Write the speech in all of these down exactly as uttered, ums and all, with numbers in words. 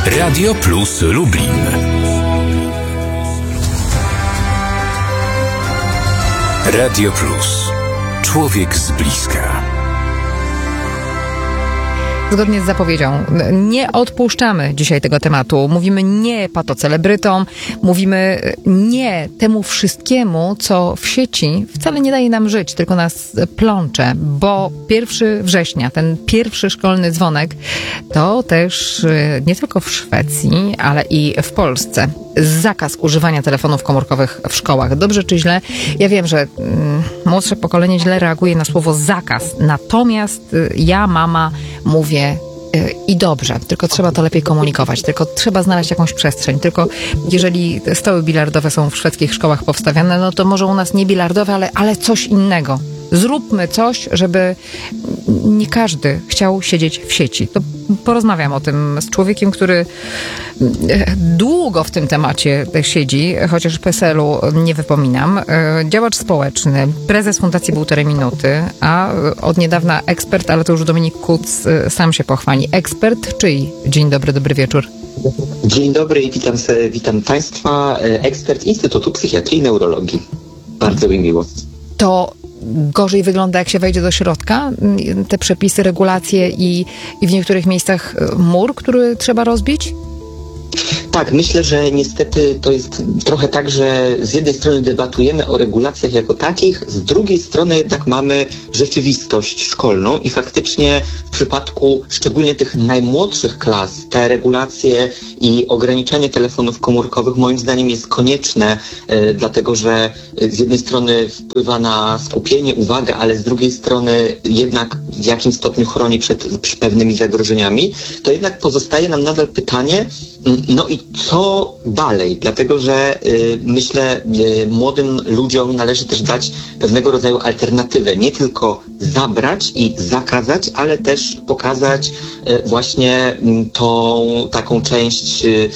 Radio Plus Lublin. Radio Plus. Człowiek z bliska. Zgodnie z zapowiedzią, nie odpuszczamy dzisiaj tego tematu. Mówimy nie patocelebrytom, mówimy nie temu wszystkiemu, co w sieci wcale nie daje nam żyć, tylko nas plącze, bo pierwszego września, ten pierwszy szkolny dzwonek, to też nie tylko w Szwecji, ale i w Polsce. Zakaz używania telefonów komórkowych w szkołach. Dobrze czy źle? Ja wiem, że mm, młodsze pokolenie źle reaguje na słowo zakaz, natomiast y, ja, mama, mówię y, i dobrze, tylko trzeba to lepiej komunikować, tylko trzeba znaleźć jakąś przestrzeń, tylko jeżeli stoły bilardowe są w szwedzkich szkołach powstawiane, no to może u nas nie bilardowe, ale, ale coś innego. Zróbmy coś, żeby nie każdy chciał siedzieć w sieci. To porozmawiam o tym z człowiekiem, który długo w tym temacie siedzi, chociaż P E S E L-u nie wypominam. Działacz społeczny, prezes Fundacji Półtorej Minuty, a od niedawna ekspert, ale to już Dominik Kuc sam się pochwali. Ekspert, czyj? Dzień dobry, dobry wieczór. Dzień dobry i witam, witam Państwa. Ekspert Instytutu Psychiatrii i Neurologii. Bardzo mi miło. To gorzej wygląda, jak się wejdzie do środka? Te przepisy, regulacje i, i w niektórych miejscach mur, który trzeba rozbić? Tak, myślę, że niestety to jest trochę tak, że z jednej strony debatujemy o regulacjach jako takich, z drugiej strony jednak mamy rzeczywistość szkolną i faktycznie w przypadku szczególnie tych najmłodszych klas te regulacje i ograniczenie telefonów komórkowych moim zdaniem jest konieczne, e, dlatego że z jednej strony wpływa na skupienie, uwagę, ale z drugiej strony jednak w jakim stopniu chroni przed, przed pewnymi zagrożeniami, to jednak pozostaje nam nadal pytanie, no i co dalej? Dlatego, że y, myślę, y, młodym ludziom należy też dać pewnego rodzaju alternatywę. Nie tylko zabrać i zakazać, ale też pokazać y, właśnie y, tą taką część y, y,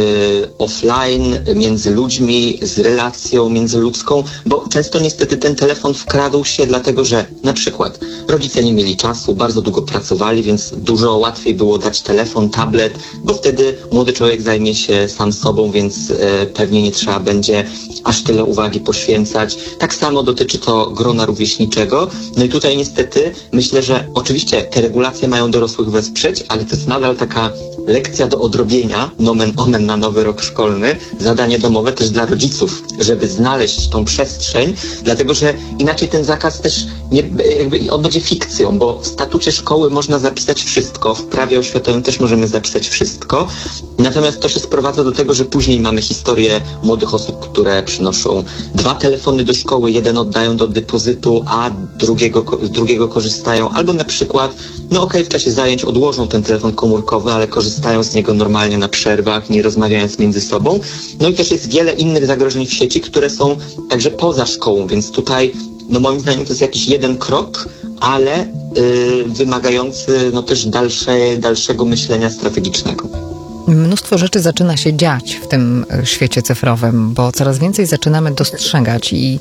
offline między ludźmi, z relacją międzyludzką, bo często niestety ten telefon wkradł się dlatego, że na przykład rodzice nie mieli czasu, bardzo długo pracowali, więc dużo łatwiej było dać telefon, tablet, bo wtedy młody człowiek zajmie się sam sobą, więc e, pewnie nie trzeba będzie aż tyle uwagi poświęcać. Tak samo dotyczy to grona rówieśniczego. No i tutaj niestety myślę, że oczywiście te regulacje mają dorosłych wesprzeć, ale to jest nadal taka lekcja do odrobienia, nomen omen na nowy rok szkolny, zadanie domowe też dla rodziców, żeby znaleźć tą przestrzeń, dlatego że inaczej ten zakaz też nie, jakby on będzie fikcją, bo w statucie szkoły można zapisać wszystko, w prawie oświatowym też możemy zapisać wszystko, natomiast to się sprowadza do tego, że później mamy historię młodych osób, które przynoszą dwa telefony do szkoły, jeden oddają do depozytu, a drugiego, drugiego korzystają, albo na przykład, no okej, okay, w czasie zajęć odłożą ten telefon komórkowy, ale korzystają z niego normalnie na przerwach, nie rozmawiając między sobą. No i też jest wiele innych zagrożeń w sieci, które są także poza szkołą, więc tutaj, no moim zdaniem to jest jakiś jeden krok, ale yy, wymagający no też dalsze, dalszego myślenia strategicznego. Mnóstwo rzeczy zaczyna się dziać w tym świecie cyfrowym, bo coraz więcej zaczynamy dostrzegać i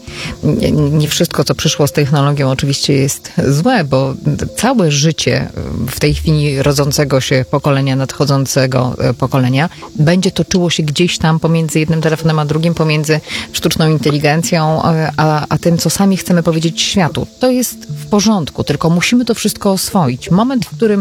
nie wszystko, co przyszło z technologią, oczywiście jest złe, bo całe życie w tej chwili rodzącego się pokolenia, nadchodzącego pokolenia będzie toczyło się gdzieś tam pomiędzy jednym telefonem a drugim, pomiędzy sztuczną inteligencją, a, a tym, co sami chcemy powiedzieć światu. To jest w porządku, tylko musimy to wszystko oswoić. Moment, w którym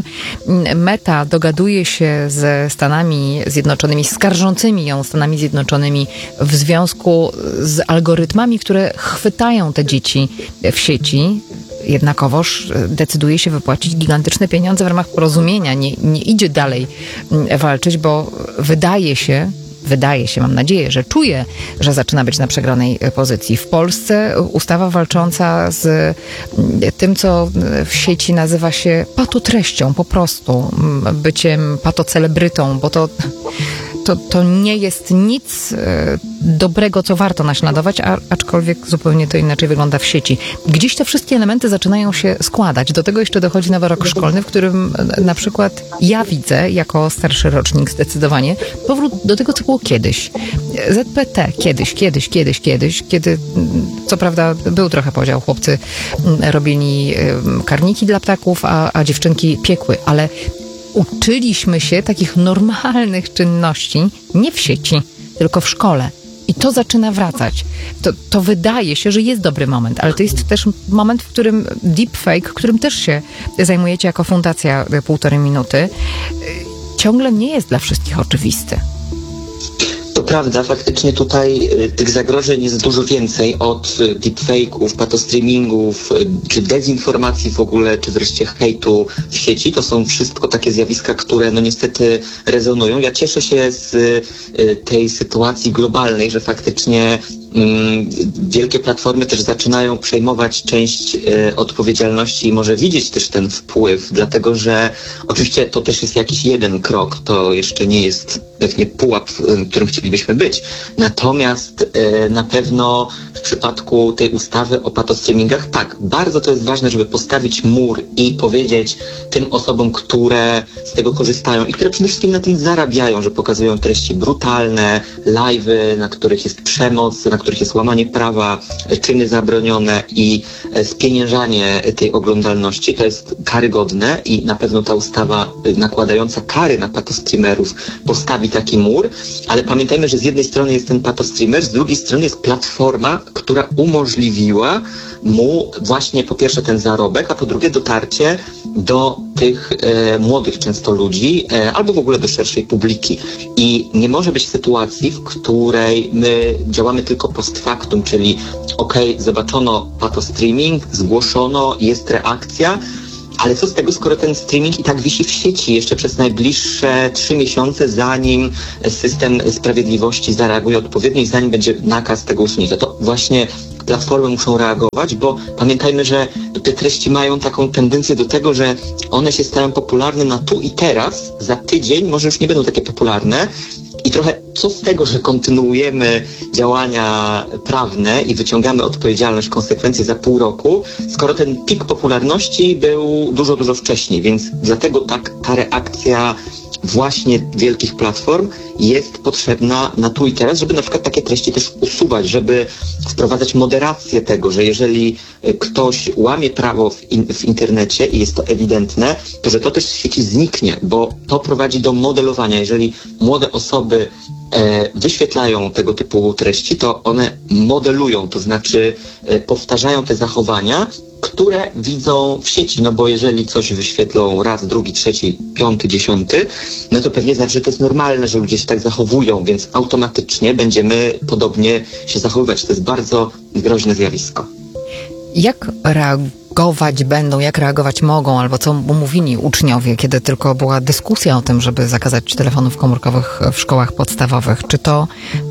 Meta dogaduje się ze Stanami Zjednoczonymi, skarżącymi ją Stanami Zjednoczonymi w związku z algorytmami, które chwytają te dzieci w sieci, jednakowoż decyduje się wypłacić gigantyczne pieniądze w ramach porozumienia. Nie, nie idzie dalej walczyć, bo wydaje się, Wydaje się, mam nadzieję, że czuje, że zaczyna być na przegranej pozycji. W Polsce ustawa walcząca z tym, co w sieci nazywa się patotreścią, po prostu byciem patocelebrytą, bo to, to, to nie jest nic dobrego, co warto naśladować, a, aczkolwiek zupełnie to inaczej wygląda w sieci. Gdzieś te wszystkie elementy zaczynają się składać. Do tego jeszcze dochodzi nowy rok szkolny, w którym na przykład ja widzę, jako starszy rocznik zdecydowanie, powrót do tego, co było kiedyś. Z P T kiedyś, kiedyś, kiedyś, kiedyś, kiedy co prawda był trochę podział, chłopcy robili karniki dla ptaków, a, a dziewczynki piekły, ale uczyliśmy się takich normalnych czynności nie w sieci, tylko w szkole. I to zaczyna wracać. To, to wydaje się, że jest dobry moment, ale to jest też moment, w którym deepfake, którym też się zajmujecie jako fundacja półtorej minuty, ciągle nie jest dla wszystkich oczywisty. To prawda, faktycznie tutaj y, tych zagrożeń jest dużo więcej, od y, deepfake'ów, patostreamingów, y, czy dezinformacji w ogóle, czy wreszcie hejtu w sieci. To są wszystko takie zjawiska, które no niestety rezonują. Ja cieszę się z y, tej sytuacji globalnej, że faktycznie mm, wielkie platformy też zaczynają przejmować część y, odpowiedzialności i może widzieć też ten wpływ, dlatego że oczywiście to też jest jakiś jeden krok, to jeszcze nie jest pewnie pułap, w którym chcielibyśmy być. Natomiast e, na pewno w przypadku tej ustawy o patostreamingach, tak, bardzo to jest ważne, żeby postawić mur i powiedzieć tym osobom, które z tego korzystają i które przede wszystkim na tym zarabiają, że pokazują treści brutalne, live'y, na których jest przemoc, na których jest łamanie prawa, czyny zabronione i e, spieniężanie tej oglądalności. To jest karygodne i na pewno ta ustawa nakładająca kary na patostreamerów postawi taki mur, ale pamiętajmy, że z jednej strony jest ten patostreamer, z drugiej strony jest platforma, która umożliwiła mu właśnie po pierwsze ten zarobek, a po drugie dotarcie do tych e, młodych często ludzi, e, albo w ogóle do szerszej publiki. I nie może być sytuacji, w której my działamy tylko post factum, czyli okej, okay, zobaczono patostreaming, zgłoszono, jest reakcja, ale co z tego, skoro ten streaming i tak wisi w sieci jeszcze przez najbliższe trzy miesiące, zanim system sprawiedliwości zareaguje odpowiednio i zanim będzie nakaz tego usunięcia. To właśnie platformy muszą reagować, bo pamiętajmy, że te treści mają taką tendencję do tego, że one się stają popularne na tu i teraz, za tydzień może już nie będą takie popularne. I trochę co z tego, że kontynuujemy działania prawne i wyciągamy odpowiedzialność, konsekwencje za pół roku, skoro ten pik popularności był dużo, dużo wcześniej, więc dlatego tak ta reakcja właśnie wielkich platform jest potrzebna na tu i teraz, żeby na przykład takie treści też usuwać, żeby wprowadzać moderację tego, że jeżeli ktoś łamie prawo w, in, w internecie i jest to ewidentne, to że to też z sieci zniknie, bo to prowadzi do modelowania. Jeżeli młode osoby e, wyświetlają tego typu treści, to one modelują, to znaczy e, powtarzają te zachowania, które widzą w sieci, no bo jeżeli coś wyświetlą raz, drugi, trzeci, piąty, dziesiąty, no to pewnie znaczy, że to jest normalne, że ludzie się tak zachowują, więc automatycznie będziemy podobnie się zachowywać. To jest bardzo groźne zjawisko. Jak reagować będą, jak reagować mogą, albo co mówili uczniowie, kiedy tylko była dyskusja o tym, żeby zakazać telefonów komórkowych w szkołach podstawowych? Czy to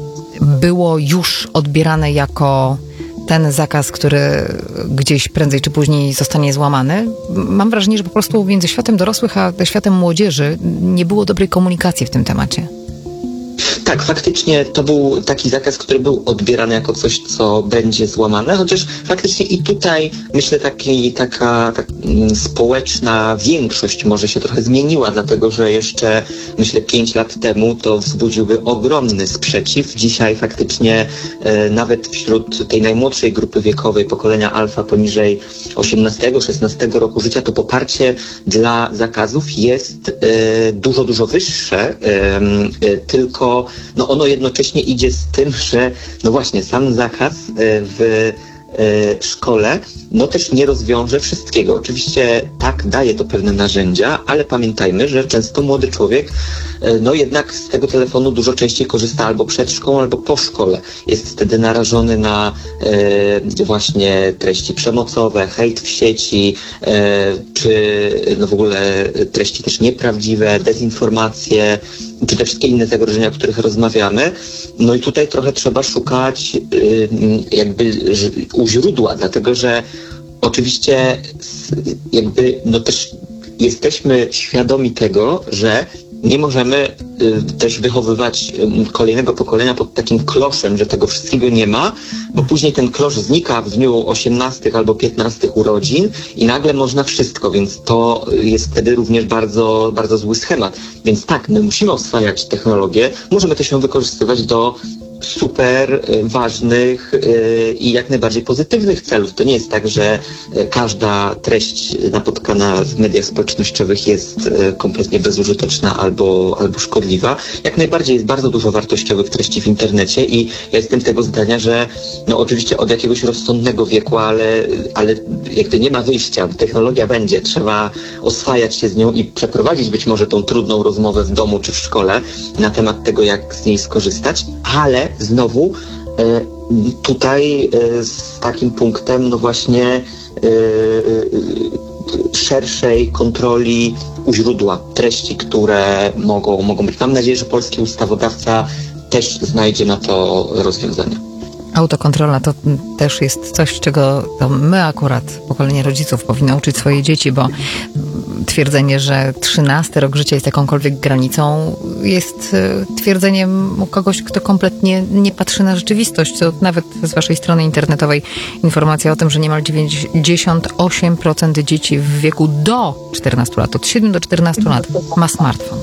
było już odbierane jako ten zakaz, który gdzieś prędzej czy później zostanie złamany? Mam wrażenie, że po prostu między światem dorosłych a światem młodzieży nie było dobrej komunikacji w tym temacie. Tak, faktycznie to był taki zakaz, który był odbierany jako coś, co będzie złamane, chociaż faktycznie i tutaj myślę taki, taka tak, m, społeczna większość może się trochę zmieniła, dlatego że jeszcze myślę pięć lat temu to wzbudziłby ogromny sprzeciw. Dzisiaj faktycznie e, nawet wśród tej najmłodszej grupy wiekowej, pokolenia alfa poniżej osiemnastego szesnastego roku życia, to poparcie dla zakazów jest e, dużo, dużo wyższe, e, e, tylko no ono jednocześnie idzie z tym, że no właśnie sam zakaz w szkole no też nie rozwiąże wszystkiego. Oczywiście tak, daje to pewne narzędzia, ale pamiętajmy, że często młody człowiek no jednak z tego telefonu dużo częściej korzysta albo przed szkołą, albo po szkole. Jest wtedy narażony na e, właśnie treści przemocowe, hejt w sieci, e, czy no w ogóle treści też nieprawdziwe, dezinformacje, czy te wszystkie inne zagrożenia, o których rozmawiamy. No i tutaj trochę trzeba szukać y, jakby u źródła, dlatego że oczywiście jakby no też jesteśmy świadomi tego, że nie możemy y, też wychowywać y, kolejnego pokolenia pod takim kloszem, że tego wszystkiego nie ma, bo później ten klosz znika w dniu osiemnastych albo piętnastych urodzin i nagle można wszystko, więc to jest wtedy również bardzo, bardzo zły schemat. Więc tak, my musimy oswajać technologię, możemy też ją wykorzystywać do super ważnych i jak najbardziej pozytywnych celów. To nie jest tak, że każda treść napotkana w mediach społecznościowych jest kompletnie bezużyteczna albo, albo szkodliwa. Jak najbardziej jest bardzo dużo wartościowych treści w internecie i ja jestem tego zdania, że no oczywiście od jakiegoś rozsądnego wieku, ale, ale jakby nie ma wyjścia. Technologia będzie, trzeba oswajać się z nią i przeprowadzić być może tą trudną rozmowę w domu czy w szkole na temat tego, jak z niej skorzystać, ale znowu e, tutaj e, z takim punktem, no właśnie e, e, szerszej kontroli u źródła treści, które mogą, mogą być. Mam nadzieję, że polski ustawodawca też znajdzie na to rozwiązania. Autokontrola to też jest coś, czego to my akurat, pokolenie rodziców, powinno uczyć swoje dzieci, bo twierdzenie, że trzynasty rok życia jest jakąkolwiek granicą, jest twierdzeniem kogoś, kto kompletnie nie patrzy na rzeczywistość. To nawet z waszej strony internetowej informacja o tym, że niemal dziewięćdziesiąt osiem procent dzieci w wieku do czternastu lat, od siedmiu do czternastu lat ma smartfon.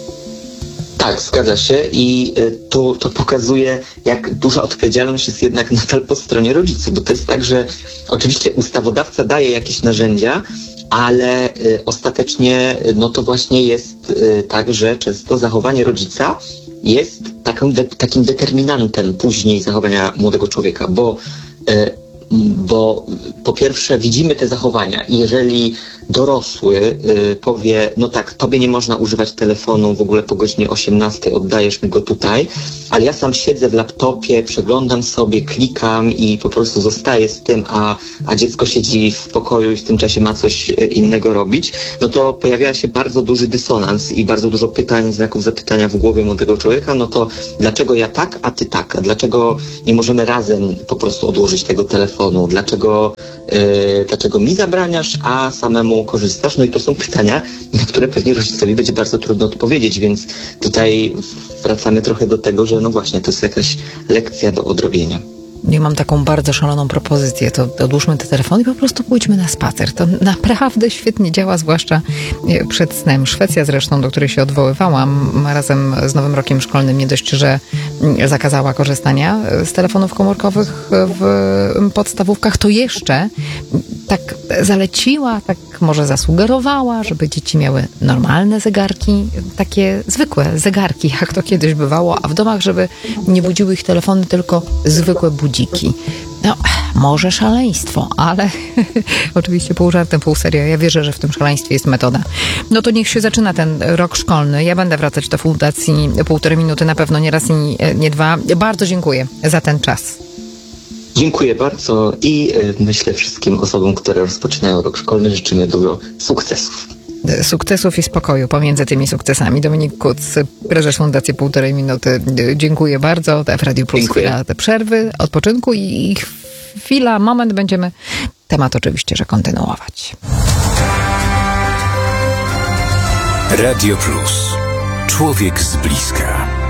Tak, zgadza się i to, to pokazuje, jak duża odpowiedzialność jest jednak nadal po stronie rodziców, bo to jest tak, że oczywiście ustawodawca daje jakieś narzędzia, ale y, ostatecznie no to właśnie jest y, tak, że często zachowanie rodzica jest taką de, takim determinantem później zachowania młodego człowieka, bo y, bo po pierwsze widzimy te zachowania i jeżeli dorosły y, powie, no tak, tobie nie można używać telefonu w ogóle po godzinie osiemnastej, oddajesz mi go tutaj, ale ja sam siedzę w laptopie, przeglądam sobie, klikam i po prostu zostaję z tym, a, a dziecko siedzi w pokoju i w tym czasie ma coś innego robić, no to pojawia się bardzo duży dysonans i bardzo dużo pytań, znaków zapytania w głowie młodego człowieka, no to dlaczego ja tak, a ty tak? A dlaczego nie możemy razem po prostu odłożyć tego telefonu? Dlaczego, yy, dlaczego mi zabraniasz, a samemu korzystasz? No i to są pytania, na które pewnie rodzicowi będzie bardzo trudno odpowiedzieć, więc tutaj wracamy trochę do tego, że no właśnie, to jest jakaś lekcja do odrobienia. Ja mam taką bardzo szaloną propozycję, to odłóżmy te telefony i po prostu pójdźmy na spacer. To naprawdę świetnie działa, zwłaszcza przed snem. Szwecja zresztą, do której się odwoływałam, razem z nowym rokiem szkolnym nie dość, że zakazała korzystania z telefonów komórkowych w podstawówkach, to jeszcze tak zaleciła, tak może zasugerowała, żeby dzieci miały normalne zegarki, takie zwykłe zegarki, jak to kiedyś bywało, a w domach, żeby nie budziły ich telefony, tylko zwykłe budziki. No, może szaleństwo, ale oczywiście pół żartem, pół serio. Ja wierzę, że w tym szaleństwie jest metoda. No to niech się zaczyna ten rok szkolny. Ja będę wracać do Fundacji Półtorej Minuty, na pewno nie raz i nie dwa. Bardzo dziękuję za ten czas. Dziękuję bardzo i myślę wszystkim osobom, które rozpoczynają rok szkolny, życzymy dużo sukcesów. Sukcesów i spokoju pomiędzy tymi sukcesami. Dominik Kuc, prezes Fundacji Półtorej Minuty. Dziękuję bardzo. W Radiu Plus chwila te przerwy, odpoczynku i chwila, moment, będziemy temat oczywiście, że kontynuować. Radio Plus. Człowiek z bliska.